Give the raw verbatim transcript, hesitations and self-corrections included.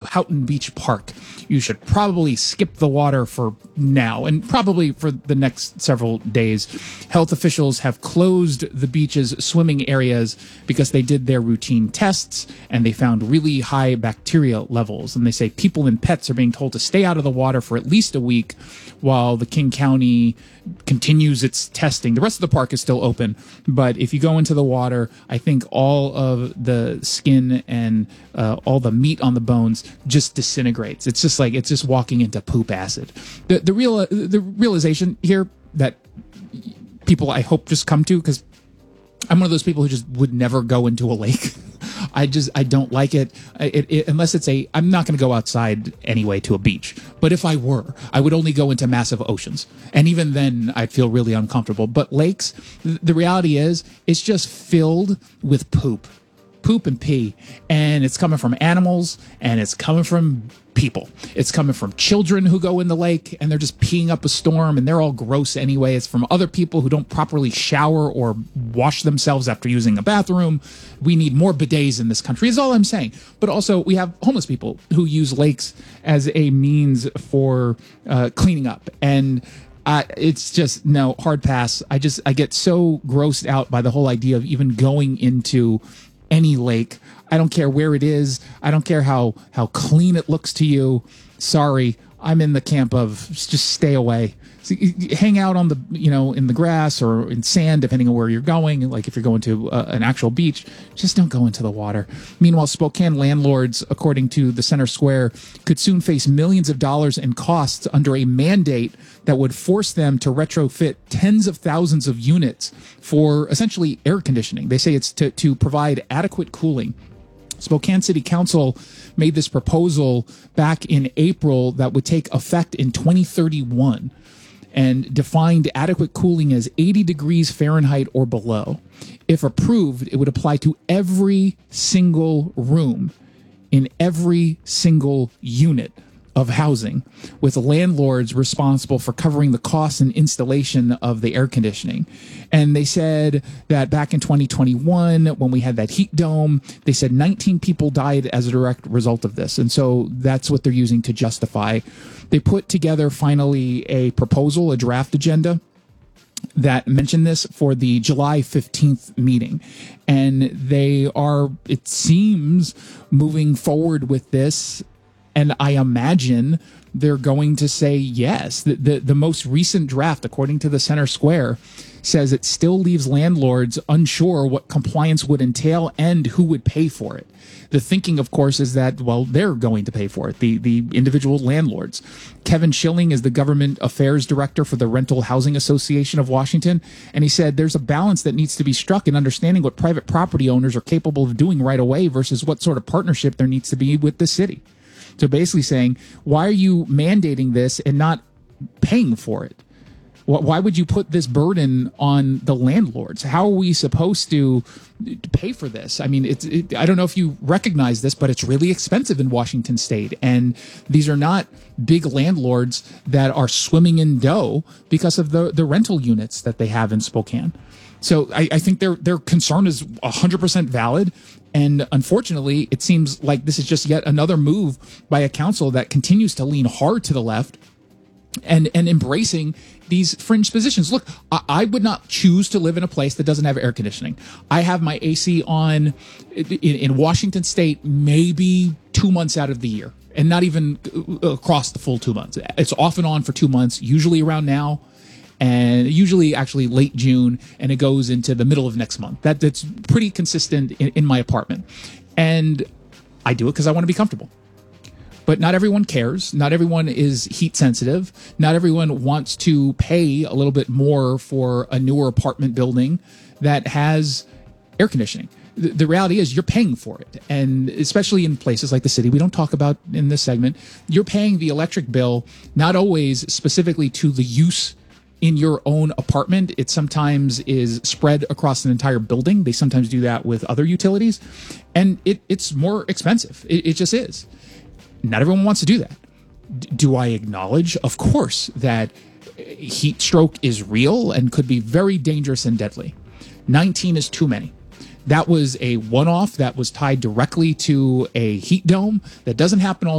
Houghton Beach Park. You should probably skip the water for now and probably for the next several days. Health officials have closed the beach's swimming areas because they did their routine tests and they found really high bacteria levels. And they say people and pets are being told to stay out of the water for at least a week while the King County continues its testing. The rest of the park is still open, but if you go into the water, I think all of the skin and uh, all the meat on the bones just disintegrates. It's just like it's just walking into poop acid. The the real the realization here that people I hope just come to, because I'm one of those people who just would never go into a lake. I just, I don't like it. It, it unless it's a, I'm not going to go outside anyway to a beach. But if I were, I would only go into massive oceans. And even then I'd feel really uncomfortable. But lakes, the reality is it's just filled with poop, poop and pee. And it's coming from animals and it's coming from people. It's coming from children who go in the lake and they're just peeing up a storm and they're all gross anyway. It's from other people who don't properly shower or wash themselves after using a bathroom. We need more bidets in this country is all I'm saying. But also we have homeless people who use lakes as a means for uh, cleaning up. And Uh, it's just, no, hard pass. I just, I get so grossed out by the whole idea of even going into any lake. I don't care where it is. I don't care how, how clean it looks to you. Sorry, I'm in the camp of just stay away. So hang out on the, you know, in the grass or in sand, depending on where you're going. Like if you're going to uh, an actual beach, just don't go into the water. Meanwhile, Spokane landlords, according to the Center Square, could soon face millions of dollars in costs under a mandate that would force them to retrofit tens of thousands of units for essentially air conditioning. They say it's to, to provide adequate cooling. Spokane City Council made this proposal back in April that would take effect in twenty thirty-one and defined adequate cooling as eighty degrees Fahrenheit or below. If approved, it would apply to every single room in every single unit of housing, with landlords responsible for covering the cost and installation of the air conditioning. And they said that back in twenty twenty-one, when we had that heat dome, they said nineteen people died as a direct result of this. And so that's what they're using to justify. They put together finally a proposal, a draft agenda that mentioned this for the July fifteenth meeting. And they are, it seems, moving forward with this. And I imagine they're going to say yes. The, the, the most recent draft, according to the Center Square, says it still leaves landlords unsure what compliance would entail and who would pay for it. The thinking, of course, is that, well, they're going to pay for it, the, the individual landlords. Kevin Schilling is the government affairs director for the Rental Housing Association of Washington, and he said there's a balance that needs to be struck in understanding what private property owners are capable of doing right away versus what sort of partnership there needs to be with the city. So basically saying, why are you mandating this and not paying for it? Why would you put this burden on the landlords? How are we supposed to pay for this? I mean, it's, it, I don't know if you recognize this, but it's really expensive in Washington State. And these are not big landlords that are swimming in dough because of the, the rental units that they have in Spokane. So I, I think their their concern is one hundred percent valid. And unfortunately, it seems like this is just yet another move by a council that continues to lean hard to the left and, and embracing these fringe positions. Look, I, I would not choose to live in a place that doesn't have air conditioning. I have my A C on in, in Washington State maybe two months out of the year, and not even across the full two months. It's off and on for two months, usually around now. And usually actually late June, and it goes into the middle of next month. That, that's pretty consistent in, in my apartment. And I do it because I want to be comfortable. But not everyone cares. Not everyone is heat sensitive. Not everyone wants to pay a little bit more for a newer apartment building that has air conditioning. The, the reality is you're paying for it. And especially in places like the city, we don't talk about in this segment, you're paying the electric bill not always specifically to the use in your own apartment. It sometimes is spread across an entire building. They sometimes do that with other utilities, and it, it's more expensive. It, it just is. Not everyone wants to do that. D- do I acknowledge, of course, that heat stroke is real and could be very dangerous and deadly. nineteen is too many. That was a one-off that was tied directly to a heat dome that doesn't happen all